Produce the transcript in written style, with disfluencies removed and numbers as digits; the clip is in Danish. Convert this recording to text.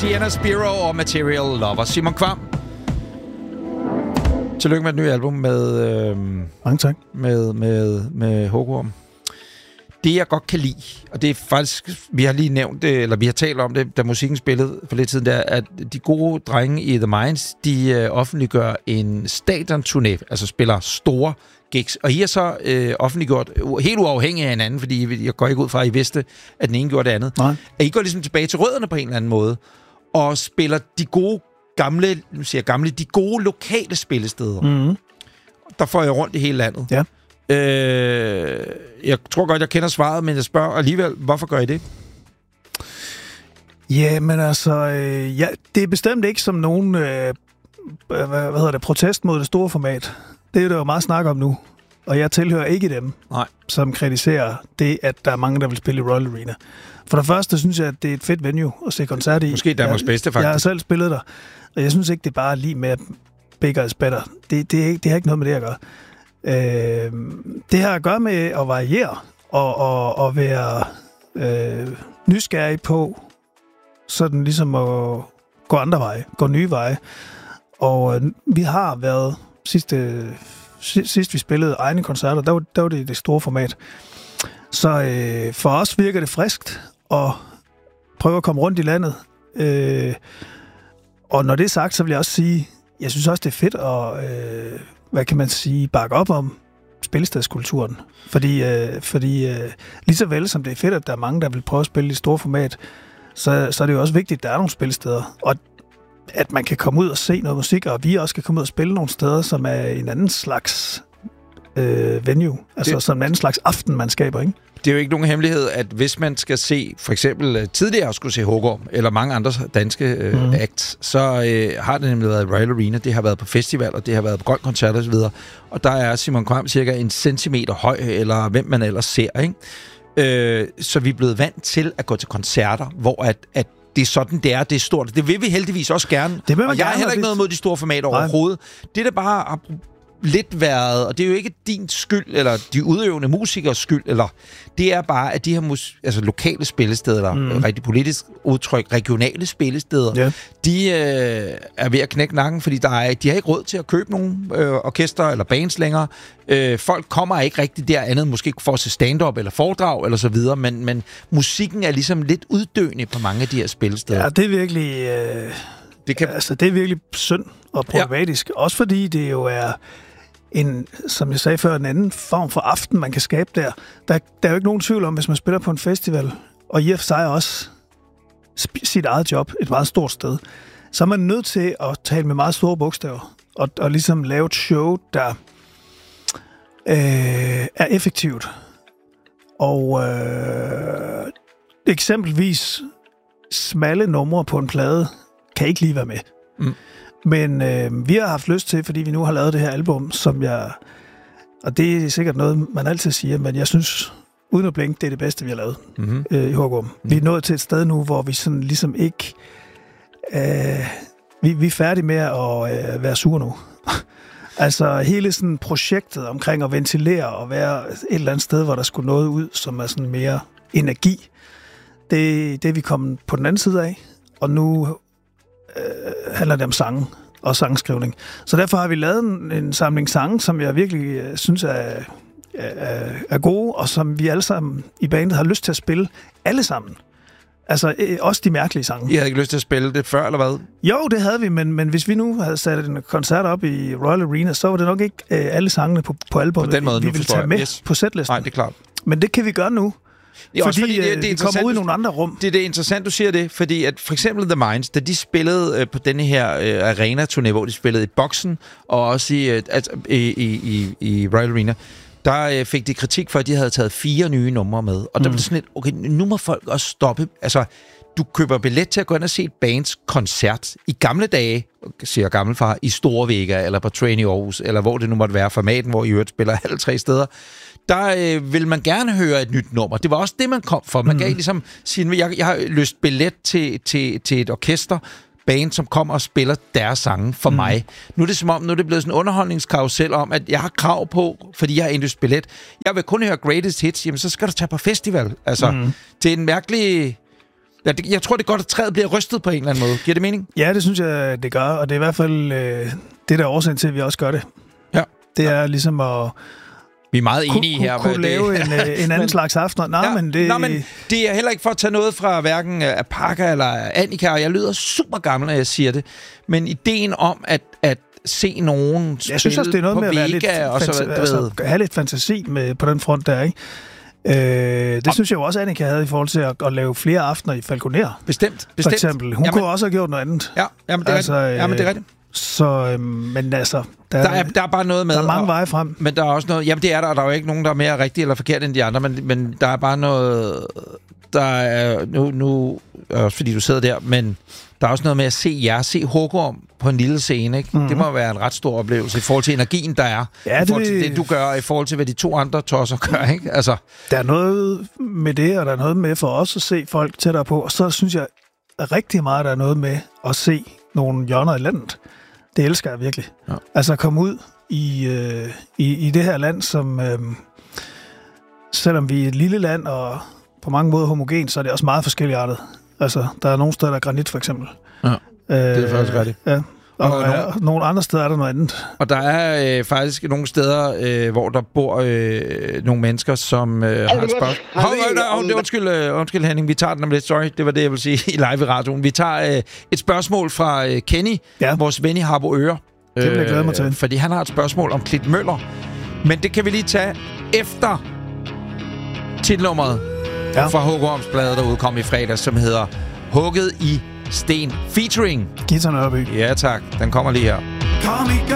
Sienna Spiro og Material Lover. Simon Kvam. Tillykke med et nyt album med... Mange tak. Med Hågorm. Det, jeg godt kan lide, og det er faktisk... Vi har lige nævnt det, eller vi har talt om det, da musikken spillede for lidt siden, der, at de gode drenge i The Minds, de offentliggør en stadionturné, altså spiller store gigs. Og I har så offentliggjort, helt uafhængig af hinanden, fordi jeg går ikke ud fra, at I vidste, at den ene gjorde det andet. Nej. At I går ligesom tilbage til rødderne på en eller anden måde, og spiller de gode de gode lokale spillesteder. Mm-hmm. Der får jeg rundt i hele landet. Ja. Jeg tror godt, jeg kender svaret, men jeg spørger alligevel, hvorfor gør I det? Ja, men altså, det er bestemt ikke som nogen protest mod det store format. Det er der jo meget snak om nu. Og jeg tilhører ikke dem, som kritiserer det, at der er mange, der vil spille i Royal Arena. For det første synes jeg, at det er et fedt venue at se koncert i. Måske Danmarks bedste, faktisk. Jeg har selv spillet der, og jeg synes ikke, det er bare lige med bigger is better. Det har ikke noget med det at gøre. Det har at gøre med at variere og være nysgerrig på, sådan ligesom at gå andre veje, gå nye veje. Og vi har været sidst vi spillede egne koncerter, der var det store format. Så for os virker det friskt at prøve at komme rundt i landet. Og når det er sagt, så vil jeg også sige, jeg synes også, det er fedt at, bakke op om spillestedskulturen. Fordi lige så vel som det er fedt, at der er mange, der vil prøve at spille i store format, så er det jo også vigtigt, at der er nogle spillesteder. Og at man kan komme ud og se noget musik, og vi også kan komme ud og spille nogle steder, som er en anden slags venue. Altså som en anden slags aften, man skaber, ikke? Det er jo ikke nogen hemmelighed, at hvis man skal se, for eksempel tidligere skulle se Hågorm, eller mange andre danske acts, så har det nemlig været Royal Arena, det har været på festival, og det har været på grøn koncert og så videre. Og der er Simon Kvam cirka 1 centimeter høj, eller hvem man ellers ser, ikke? Så vi er blevet vant til at gå til koncerter, hvor at det er sådan, det er stort. Det vil vi heldigvis også gerne. Og jeg har heller ikke noget mod de store formater overhovedet. Det der bare har lidt været, og det er jo ikke din skyld, eller de udøvende musikers skyld, eller det er bare, at de her lokale spillesteder, eller rigtig politisk udtryk, regionale spillesteder, de er ved at knække nakken, fordi de har ikke råd til at købe nogen orkester eller bands længere. Folk kommer ikke rigtig der andet, måske for at se stand-up eller foredrag eller så videre, men musikken er ligesom lidt uddøende på mange af de her spillesteder. Ja, det er virkelig... det er virkelig synd og problematisk. Ja. Også fordi det jo er som jeg sagde før, en anden form for aften, man kan skabe der. Der er jo ikke nogen tvivl om, hvis man spiller på en festival, og i og for sig også sit eget job, et meget stort sted, så er man nødt til at tale med meget store bogstaver, og ligesom lave et show, der er effektivt. Og eksempelvis smalle numre på en plade kan ikke lige være med. Men vi har haft lyst til, fordi vi nu har lavet det her album, og det er sikkert noget, man altid siger, men jeg synes, uden at blinke, det er det bedste, vi har lavet i Hågorm. Vi er nået til et sted nu, hvor vi sådan ligesom ikke... vi er færdige med at være sure nu. Altså hele sådan projektet omkring at ventilere og være et eller andet sted, hvor der skulle noget ud, som er sådan mere energi. Det er vi kommet på den anden side af, og nu handler det om sange og sangskrivning. Så derfor har vi lavet en samling sange, som jeg virkelig synes er gode, og som vi alle sammen i bandet har lyst til at spille alle sammen. Altså også de mærkelige sange. I havde ikke lyst til at spille det før, eller hvad? Jo, det havde vi, men hvis vi nu havde sat en koncert op i Royal Arena, så var det nok ikke alle sangene på albumet, på den måde, vi ville tage med på setlisten. Nej, det er klart. Men det kan vi gøre nu. Ja, fordi det kommer ud i nogle andre rum. Det er interessant, du siger det, fordi at for eksempel The Minds, da de spillede på denne her arena-turné, hvor de spillede i Boksen, og også i Royal Arena, der fik de kritik for, at de havde taget 4 nye numre med. Og der blev sådan lidt, okay, nu må folk også stoppe. Altså, du køber billet til at gå ind og se et bands koncert i gamle dage, siger gammelfar, i Store Vega, eller på Train i Aarhus, eller hvor det nu måtte være, formaten, hvor I øvrigt spiller alle 3 steder. Der vil man gerne høre et nyt nummer. Det var også det, man kom for. Man gav ligesom sige, jeg har lyst billet til et orkester, band, som kommer og spiller deres sange for mig. Nu er det som om, nu er det blevet sådan en underholdningskarusel om, at jeg har krav på, fordi jeg har indløst billet. Jeg vil kun høre greatest hits, jamen så skal du tage på festival. Altså, det er en mærkelig... Jeg tror, det er godt, at træet bliver rystet på en eller anden måde. Giver det mening? Ja, det synes jeg, det gør, og det er i hvert fald det, der er årsagen til, at vi også gør det. Ja. Det er ligesom at... Vi er meget enige her. Kunne lave en anden slags aften. Men det er heller ikke for at tage noget fra hverken Apaka eller Annika, og jeg lyder super gammel, når jeg siger det. Men ideen om at se nogen spille, jeg synes også, det er noget med at have lidt fantasi med på den front der, ikke? Det synes jeg jo også, Annika havde i forhold til at lave flere aftener i Falconer. Bestemt. For eksempel. Hun kunne også have gjort noget andet. Ja, jamen, det er rigtigt. Så, men altså... Der er bare noget med... Der er mange veje frem. Men der er også noget... Jamen, det er der, og der er jo ikke nogen, der er mere rigtig eller forkert end de andre, men der er bare noget... Der er... Nu også fordi du sidder der, men der er også noget med at se Hugo på en lille scene, ikke? Mm-hmm. Det må være en ret stor oplevelse i forhold til energien, der er. Ja, i forhold til det, du gør, i forhold til, hvad de 2 andre tosser gør, ikke? Altså... Der er noget med det, og der er noget med for os at se folk tættere på, og så synes jeg rigtig meget, der er noget med at se nogle hjørner i landet. Det elsker jeg virkelig. Ja. Altså at komme ud i det her land, som selvom vi er et lille land og på mange måder homogen, så er det også meget forskelligartet. Altså, der er nogle steder, der er granit, for eksempel. Ja, det er faktisk rigtigt. Ja. Og nogle andre steder er der noget andet. Og der er faktisk nogle steder, hvor der bor nogle mennesker, som har et spørgsmål. Undskyld Henning, vi tager den om lidt. Sorry, det var det, jeg vil sige i live i radioen. Vi tager et spørgsmål fra Kenny, vores ven i Harboøre. Det vil jeg glæde mig til. Fordi han har et spørgsmål om Klitmøller. Men det kan vi lige tage efter titelnummeret fra Hugo Holms plade, der udkom i fredags, som hedder Hugget i Sten featuring Gittar Nørby. Ja tak, den kommer lige her.